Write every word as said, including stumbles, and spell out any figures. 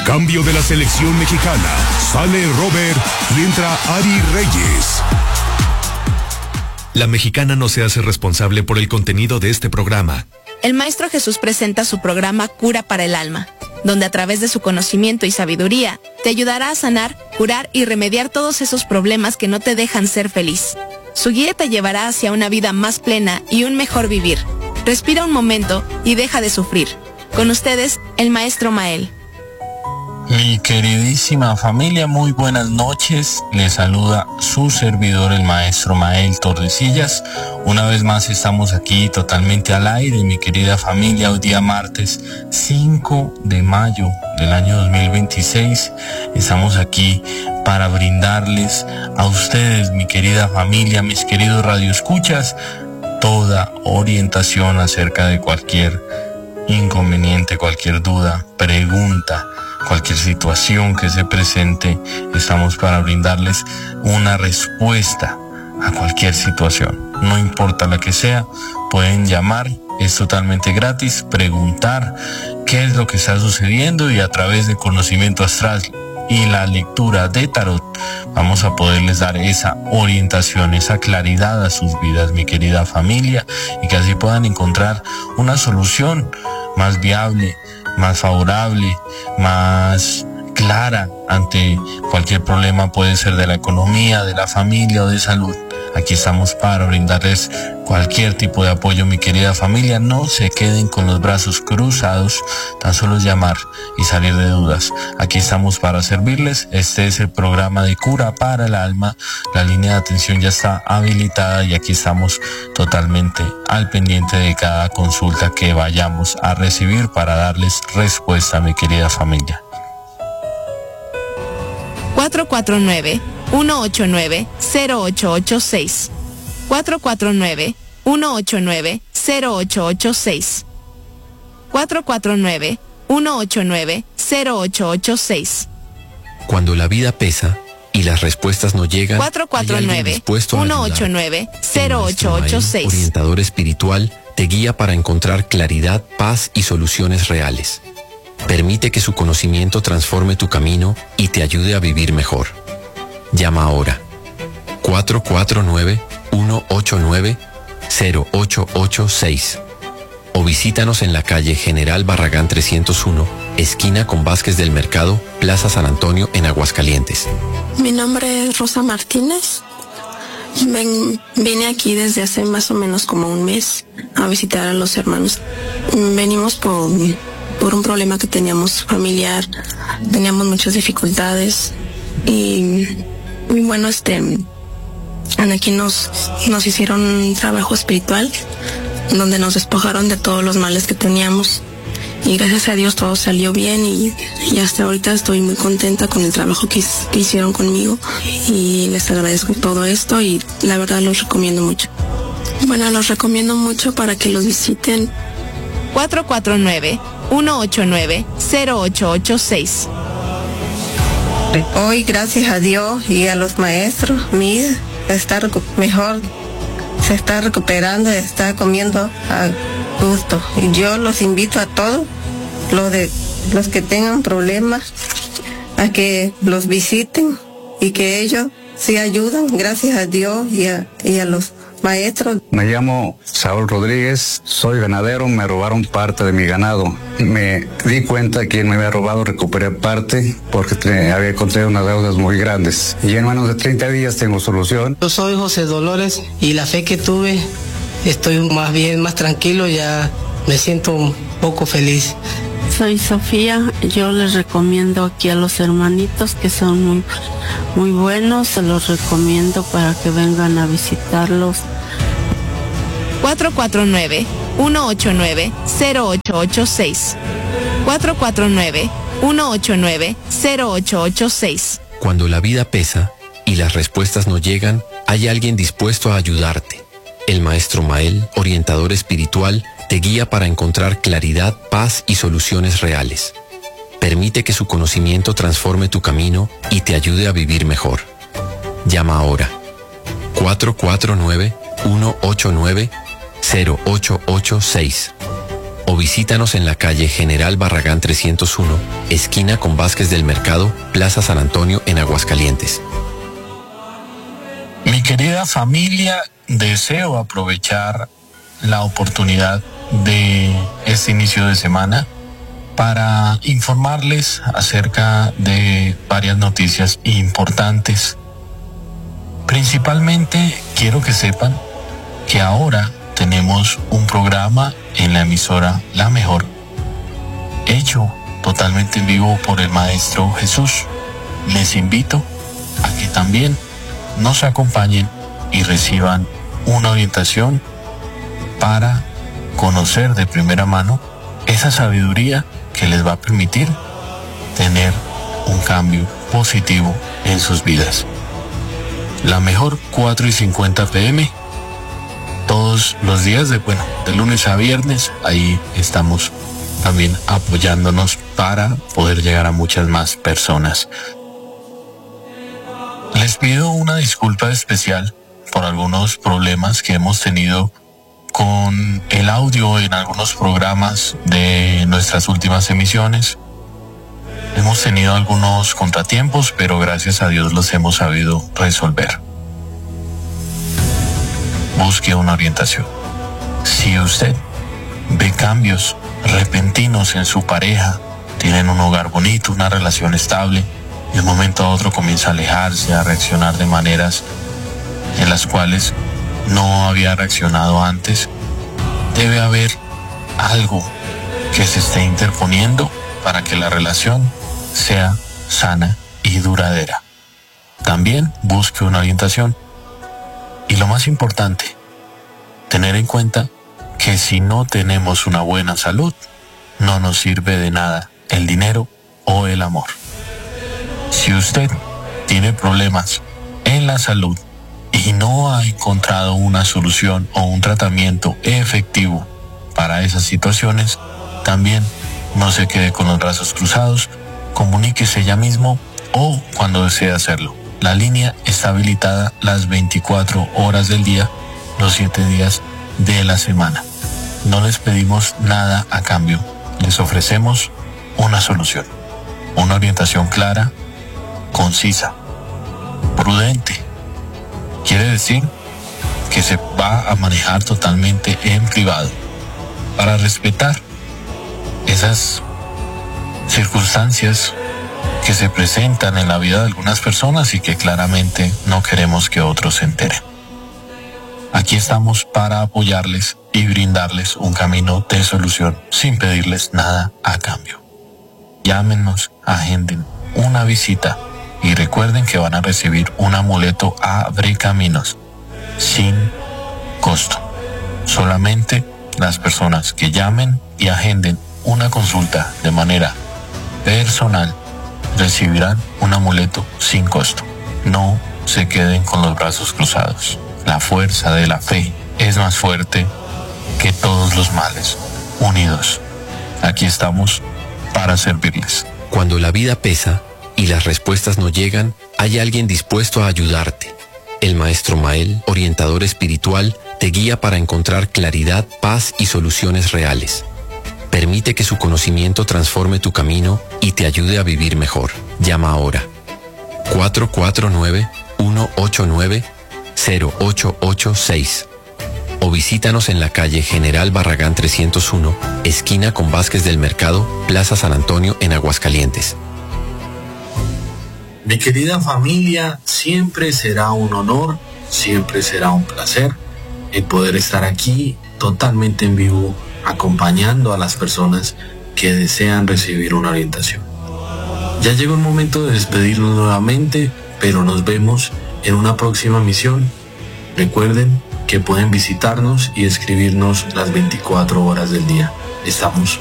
Cambio de la selección mexicana. Sale Robert y entra Ari Reyes. La Mexicana no se hace responsable por el contenido de este programa. El Maestro Jesús presenta su programa Cura para el Alma, donde a través de su conocimiento y sabiduría te ayudará a sanar, curar y remediar todos esos problemas que no te dejan ser feliz. Su guía te llevará hacia una vida más plena y un mejor vivir. Respira un momento y deja de sufrir. Con ustedes, el Maestro Mael. Mi queridísima familia, muy buenas noches. Les saluda su servidor, el Maestro Mael Tordesillas. Una vez más estamos aquí totalmente al aire, mi querida familia. Hoy día martes cinco de mayo del año dos mil veintiséis. Estamos aquí para brindarles a ustedes, mi querida familia, mis queridos radioescuchas, toda orientación acerca de cualquier inconveniente, cualquier duda, pregunta, cualquier situación que se presente. Estamos para brindarles una respuesta a cualquier situación, no importa la que sea. Pueden llamar, es totalmente gratis, preguntar qué es lo que está sucediendo, y a través de conocimiento astral y la lectura de tarot vamos a poderles dar esa orientación, esa claridad a sus vidas, mi querida familia, y que así puedan encontrar una solución más viable, más favorable, más clara ante cualquier problema. Puede ser de la economía, de la familia o de salud. Aquí estamos para brindarles cualquier tipo de apoyo, mi querida familia. No se queden con los brazos cruzados, tan solo es llamar y salir de dudas. Aquí estamos para servirles. Este es el programa de Cura para el Alma. La línea de atención ya está habilitada y aquí estamos totalmente al pendiente de cada consulta que vayamos a recibir para darles respuesta, mi querida familia. cuatro cuatro nueve, uno ocho nueve, cero ocho ocho seis. cuatro cuatro nueve, uno ocho nueve, cero ocho ocho seis. cuatro cuatro nueve, uno ocho nueve, cero ocho ocho seis. Cuando la vida pesa y las respuestas no llegan, cuatro cuatro nueve, uno ocho nueve, cero ocho ocho seis. Orientador espiritual te guía para encontrar claridad, paz y soluciones reales. Permite que su conocimiento transforme tu camino y te ayude a vivir mejor. Llama ahora. cuatro cuatro nueve, uno ocho nueve, cero ocho ocho seis. O visítanos en la calle General Barragán trescientos uno, esquina con Vázquez del Mercado, Plaza San Antonio, en Aguascalientes. Mi nombre es Rosa Martínez. Ven, vine aquí desde hace más o menos como un mes a visitar a los hermanos. Venimos por, por un problema que teníamos familiar. Teníamos muchas dificultades y, y bueno, este, aquí nos, nos hicieron un trabajo espiritual donde nos despojaron de todos los males que teníamos, y gracias a Dios todo salió bien, y, y hasta ahorita estoy muy contenta con el trabajo que, que hicieron conmigo, y les agradezco todo esto, y la verdad los recomiendo mucho. Bueno, los recomiendo mucho para que los visiten. cuatro cuatro nueve, uno ocho nueve, cero ocho ocho seis. Hoy, gracias a Dios y a los maestros, mi hija está mejor, se está recuperando, está comiendo a gusto. Y yo los invito a todos, los de los que tengan problemas, a que los visiten y que ellos sí ayudan, gracias a Dios y a, y a los maestros. Me llamo Saúl Rodríguez, soy ganadero, me robaron parte de mi ganado. Me di cuenta que me había robado, recuperé parte porque te, había contraído unas deudas muy grandes. Y en menos de treinta días tengo solución. Yo soy José Dolores y la fe que tuve, estoy más bien, más tranquilo, ya me siento un poco feliz. Soy Sofía, yo les recomiendo aquí a los hermanitos que son muy, muy buenos, se los recomiendo para que vengan a visitarlos. cuatro cuatro nueve, uno ocho nueve, cero ocho ocho seis. cuatro cuatro nueve, uno ocho nueve, cero ocho ocho seis. Cuando la vida pesa y las respuestas no llegan, hay alguien dispuesto a ayudarte. El Maestro Mael, orientador espiritual, te guía para encontrar claridad, paz y soluciones reales. Permite que su conocimiento transforme tu camino y te ayude a vivir mejor. Llama ahora. cuatro cuatro nueve, uno ocho nueve, cero ocho ocho seis. o visítanos en la calle General Barragán trescientos uno, esquina con Vázquez del Mercado, Plaza San Antonio en Aguascalientes. Mi querida familia, deseo aprovechar la oportunidad de este inicio de semana para informarles acerca de varias noticias importantes. Principalmente quiero que sepan que ahora tenemos un programa en la emisora La Mejor, hecho totalmente en vivo por el Maestro Jesús. Les invito a que también nos acompañen y reciban una orientación para conocer de primera mano esa sabiduría que les va a permitir tener un cambio positivo en sus vidas. La Mejor, cuatro y cincuenta pm, todos los días, de bueno, de lunes a viernes. Ahí estamos también apoyándonos para poder llegar a muchas más personas. Les pido una disculpa especial por algunos problemas que hemos tenido con el audio en algunos programas de nuestras últimas emisiones. Hemos tenido algunos contratiempos, pero gracias a Dios los hemos sabido resolver. Busque una orientación. Si usted ve cambios repentinos en su pareja, tienen un hogar bonito, una relación estable, y de un momento a otro comienza a alejarse, a reaccionar de maneras en las cuales no había reaccionado antes, debe haber algo que se esté interponiendo para que la relación sea sana y duradera. También busque una orientación. Y lo más importante, tener en cuenta que si no tenemos una buena salud, no nos sirve de nada el dinero o el amor. Si usted tiene problemas en la salud y no ha encontrado una solución o un tratamiento efectivo para esas situaciones, también no se quede con los brazos cruzados, comuníquese ya mismo o cuando desee hacerlo. La línea está habilitada las veinticuatro horas del día, los siete días de la semana. No les pedimos nada a cambio, les ofrecemos una solución, una orientación clara, concisa, prudente. Quiere decir que se va a manejar totalmente en privado para respetar esas circunstancias que se presentan en la vida de algunas personas y que claramente no queremos que otros se enteren. Aquí estamos para apoyarles y brindarles un camino de solución sin pedirles nada a cambio. Llámenos, agenden una visita y recuerden que van a recibir un amuleto Abre Caminos sin costo. Solamente las personas que llamen y agenden una consulta de manera personal recibirán un amuleto sin costo. No se queden con los brazos cruzados. La fuerza de la fe es más fuerte que todos los males unidos. Aquí estamos para servirles. Cuando la vida pesa y las respuestas no llegan, hay alguien dispuesto a ayudarte. El Maestro Mael, orientador espiritual, te guía para encontrar claridad, paz y soluciones reales. Permite que su conocimiento transforme tu camino y te ayude a vivir mejor. Llama ahora. cuatro cuatro nueve, uno ocho nueve, cero ocho ocho seis o visítanos en la calle General Barragán trescientos uno, esquina con Vázquez del Mercado, Plaza San Antonio en Aguascalientes. Mi querida familia, siempre será un honor, siempre será un placer el poder estar aquí totalmente en vivo, acompañando a las personas que desean recibir una orientación. Ya llegó el momento de despedirnos nuevamente, pero nos vemos en una próxima misión. Recuerden que pueden visitarnos y escribirnos las veinticuatro horas del día. Estamos